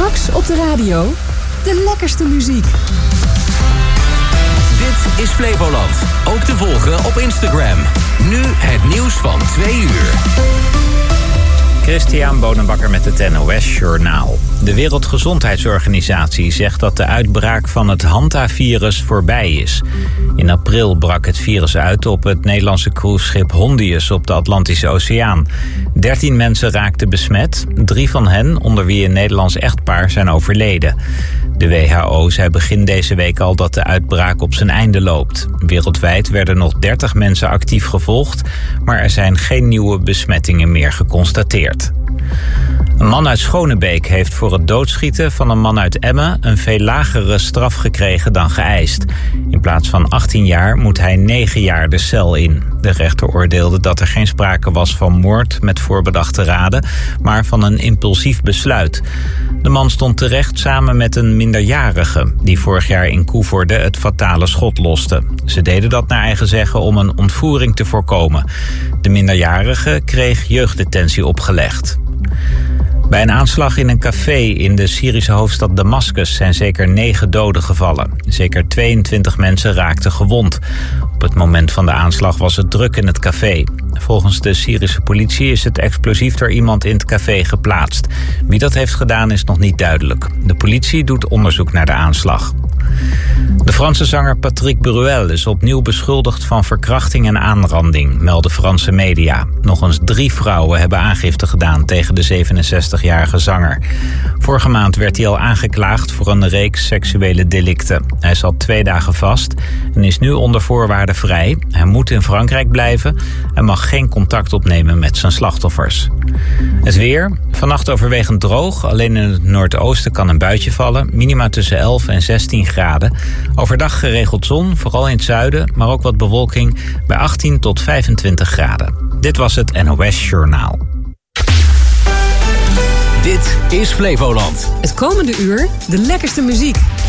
Straks op de radio, de lekkerste muziek. Dit is Flevoland. Ook te volgen op Instagram. Nu het nieuws van 2 uur. Christian Bonenbakker met het NOS Journaal. De Wereldgezondheidsorganisatie zegt dat de uitbraak van het Hanta-virus voorbij is. In april brak het virus uit op het Nederlandse cruiseschip Hondius op de Atlantische Oceaan. 13 mensen raakten besmet. 3 van hen, onder wie een Nederlands echtpaar, zijn overleden. De WHO zei begin deze week al dat de uitbraak op zijn einde loopt. Wereldwijd werden nog 30 mensen actief gevolgd, maar er zijn geen nieuwe besmettingen meer geconstateerd. Een man uit Schonebeek heeft voor het doodschieten van een man uit Emmen een veel lagere straf gekregen dan geëist. In plaats van 18 jaar moet hij 9 jaar de cel in. De rechter oordeelde dat er geen sprake was van moord met voorbedachte raden, maar van een impulsief besluit. De man stond terecht samen met een minderjarige die vorig jaar in Koevoorde het fatale schot loste. Ze deden dat naar eigen zeggen om een ontvoering te voorkomen. De minderjarige kreeg jeugddetentie opgelegd. Bij een aanslag in een café in de Syrische hoofdstad Damascus zijn zeker 9 doden gevallen. Zeker 22 mensen raakten gewond. Op het moment van de aanslag was het druk in het café. Volgens de Syrische politie is het explosief door iemand in het café geplaatst. Wie dat heeft gedaan is nog niet duidelijk. De politie doet onderzoek naar de aanslag. De Franse zanger Patrick Bruel is opnieuw beschuldigd van verkrachting en aanranding, melden Franse media. Nog eens 3 vrouwen hebben aangifte gedaan tegen de 67-jarige zanger. Vorige maand werd hij al aangeklaagd voor een reeks seksuele delicten. Hij zat 2 dagen vast en is nu onder voorwaarden vrij. Hij moet in Frankrijk blijven en mag geen contact opnemen met zijn slachtoffers. Het weer. Vannacht overwegend droog. Alleen in het noordoosten kan een buitje vallen. Minima tussen 11 en 16 graden. Overdag geregeld zon, vooral in het zuiden, maar ook wat bewolking bij 18 tot 25 graden. Dit was het NOS Journaal. Dit is Flevoland. Het komende uur, de lekkerste muziek.